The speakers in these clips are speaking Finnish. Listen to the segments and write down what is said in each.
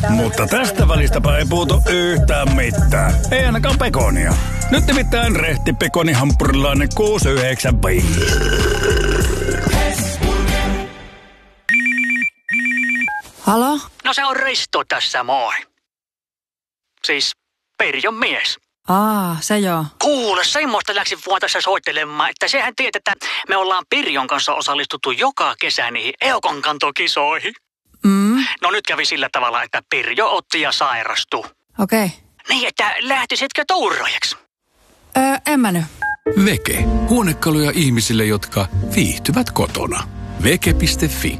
Mutta tästä välistäpä ei puutu yhtään mitään. Ei ainakaan pekonia. Nyt nimittäin rehti pekonihampurilainen 6,9. Halo? No se on Risto tässä, moi. Siis Perjon mies. Se joo. Kuule, semmoista läksin vaan tässä soittelemaan, että sehän tiedät, että me ollaan Pirjon kanssa osallistuttu joka kesä niihin EOKon kantokisoihin. No nyt kävi sillä tavalla, että Pirjo otti ja sairastui. Okei. Niin, että lähtisitkö tuuraajaksi? En mä nyt. Veke. Huonekaluja ihmisille, jotka viihtyvät kotona. Veke.fi.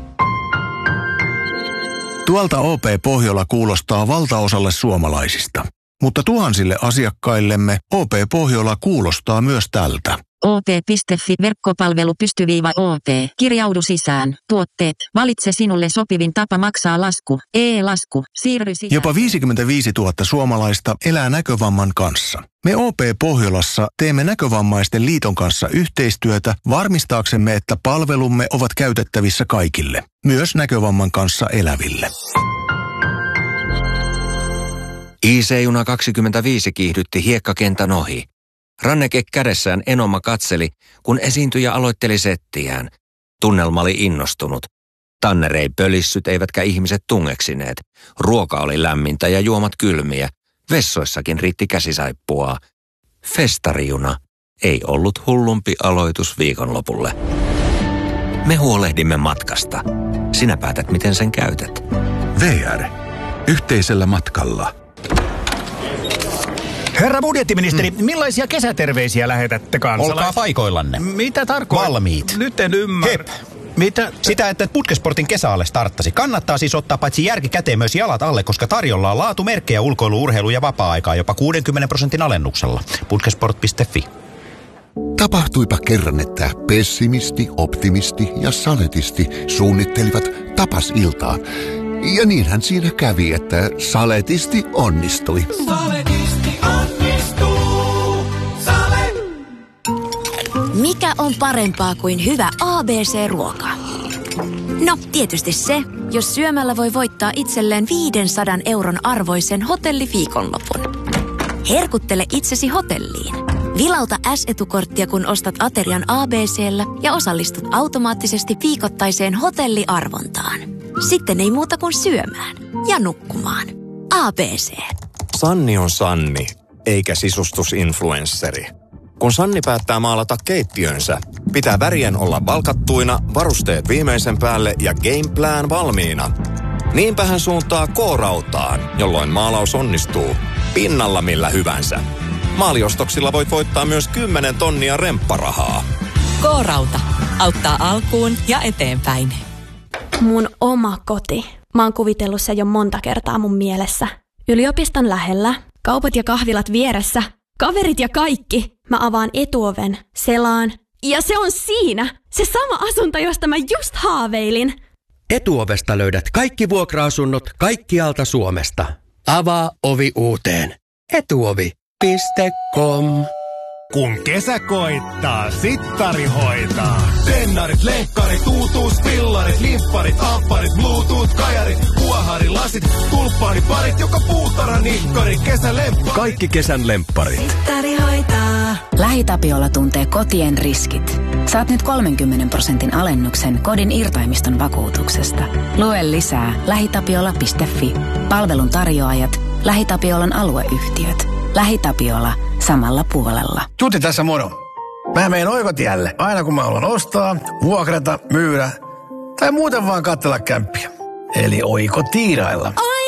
Tuolta OP Pohjola kuulostaa valtaosalle suomalaisista. Mutta tuhansille asiakkaillemme OP Pohjola kuulostaa myös tältä. OP.fi verkkopalvelu _OP. Kirjaudu sisään. Tuotteet. Valitse sinulle sopivin tapa maksaa lasku. E-lasku. Siirry sisään. Jopa 55 000 suomalaista elää näkövamman kanssa. Me OP Pohjolassa teemme Näkövammaisten liiton kanssa yhteistyötä varmistaaksemme, että palvelumme ovat käytettävissä kaikille, myös näkövamman kanssa eläville. IC-juna 25 kiihdytti hiekkakentän ohi. Ranneke kädessään Enoma katseli, kun esiintyjä aloitteli settiään. Tunnelma oli innostunut. Tanner ei pölissyt eivätkä ihmiset tungeksineet. Ruoka oli lämmintä ja juomat kylmiä. Vessoissakin riitti käsisaippuaa. Festarijuna ei ollut hullumpi aloitus viikonlopulle. Me huolehdimme matkasta. Sinä päätät, miten sen käytät. VR. Yhteisellä matkalla. Herra budjettiministeri, millaisia kesäterveisiä lähetätte kansalaisille? Olkaa paikoillanne. Mitä tarkoittaa? Valmiit. Nyt en ymmärrä. Hep. Mitä? Sitä, että Putkesportin kesäalle starttasi. Kannattaa siis ottaa paitsi järki käteen myös jalat alle, koska tarjolla on laatumerkkejä ulkoilu, urheilu ja vapaa-aikaa jopa 60% alennuksella. Putkesport.fi. Tapahtuipa kerran, että pessimisti, optimisti ja saletisti suunnittelivat tapasiltaa. Ja niinhän siinä kävi, että saletisti onnistui. Saletisti onnistuu. Sale. Mikä on parempaa kuin hyvä ABC-ruoka? No, tietysti se, jos syömällä voi voittaa itselleen 500 € arvoisen hotelliviikonlopun. Herkuttele itsesi hotelliin. Vilauta S-etukorttia, kun ostat aterian ABC:llä ja osallistut automaattisesti viikoittaiseen hotelliarvontaan. Sitten ei muuta kuin syömään ja nukkumaan. ABC. Sanni on Sanni, eikä sisustusinfluensseri. Kun Sanni päättää maalata keittiönsä, pitää värien olla valkattuina, varusteet viimeisen päälle ja gameplan valmiina. Niinpä hän suuntaa K-rautaan, jolloin maalaus onnistuu pinnalla millä hyvänsä. Maaliostoksilla voit voittaa myös 10 tonnia rempparahaa. K-rauta auttaa alkuun ja eteenpäin. Mun oma koti. Mä oon kuvitellut se jo monta kertaa mun mielessä. Yliopiston lähellä, kaupat ja kahvilat vieressä, kaverit ja kaikki. Mä avaan etuoven, selaan. Ja se on siinä! Se sama asunto, josta mä just haaveilin. Etuovesta löydät kaikki vuokra-asunnot kaikkialta Suomesta. Avaa ovi uuteen. Etuovi.com. Kun kesä koittaa, Sittari hoitaa. Tennarit, lenkkarit, uutuuspillarit, limpparit, ampparit, bluetooth-kajarit, kuoharilasit, tulppaaniparit, joka puutarhan nikkari, kesälemppari. Kaikki kesän lempparit. Sittari hoitaa. LähiTapiola tuntee kotien riskit. Saat nyt 30% alennuksen kodin irtaimiston vakuutuksesta. Lue lisää lähitapiola.fi. Palvelun tarjoajat, LähiTapiolan alueyhtiöt. LähiTapiola samalla puolella. Tuti tässä moro. Mä meen Oikotielle aina kun mä haluan ostaa, vuokrata, myydä tai muuten vaan katsella kämppiä. Eli oikotiirailla.